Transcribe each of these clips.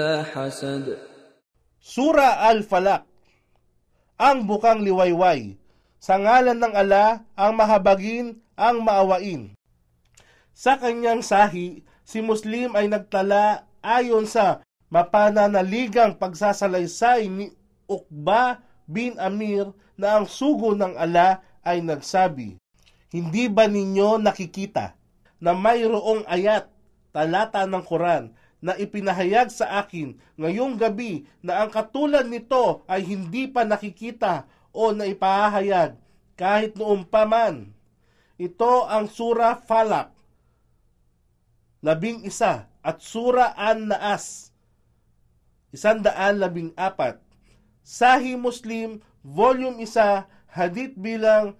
حسد. Sura Al-Falaq, ang bukang liwayway. Sa ngalan ng ala, ang mahabagin, ang maawain. Sa kanyang sahi, si Muslim ay nagtala ayon sa mapananaligang pagsasalaysay ni Uqba bin Amir na ang sugo ng ala ay nagsabi, "Hindi ba ninyo nakikita na mayroong ayat, talata ng Quran na ipinahayag sa akin ngayong gabi na ang katulad nito ay hindi pa nakikita o naipahayag kahit noong pa man?" Ito ang Sura Falaq 11 at Sura An-Naas 114. Sahih Muslim, Volume 1, Hadith bilang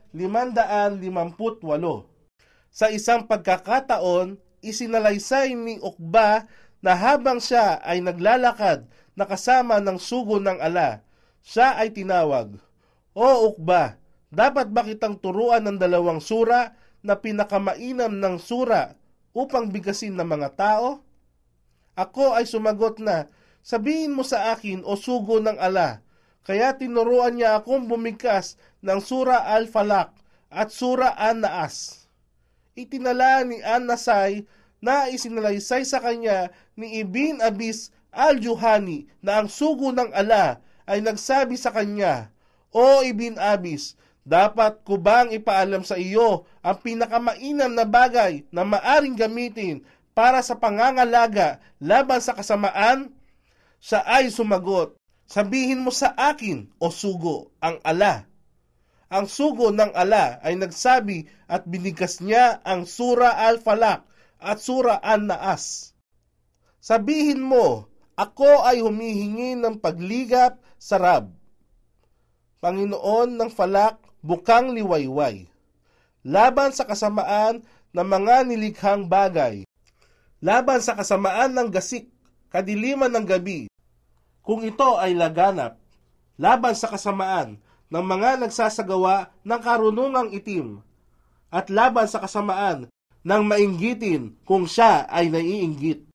558. Sa isang pagkakataon, isinalaysay ni Uqba na habang siya ay naglalakad na kasama ng sugo ng ala, siya ay tinawag, "O Uqba, dapat ba kitang turuan ng 2 sura na pinakamainam ng sura upang bigkasin ng mga tao?" Ako ay sumagot na, "Sabihin mo sa akin o sugo ng ala." Kaya tinuruan niya akong bumigkas ng Sura Al-Falaq at Sura An-Naas. Itinala ni An-Nasai na isinalaysay sa kanya ni Ibn Abis Al-Juhani na ang sugo ng ala ay nagsabi sa kanya, "O Ibn Abis, dapat ko bang ipaalam sa iyo ang pinakamainam na bagay na maaring gamitin para sa pangangalaga laban sa kasamaan?" Siya ay sumagot, "Sabihin mo sa akin, o sugo, ang ala." Ang sugo ng ala ay nagsabi at binigkas niya ang Sura Al-Falaq at Sura An-Naas. "Sabihin mo, ako ay humihingi ng pagligap sa Rab, Panginoon ng Falaq, bukang liwayway, laban sa kasamaan ng mga nilikhang bagay, laban sa kasamaan ng gasik, kadiliman ng gabi, kung ito ay laganap, laban sa kasamaan ng mga nagsasagawa ng karunungang itim, at laban sa kasamaan ng mainggitin kung siya ay naiinggit."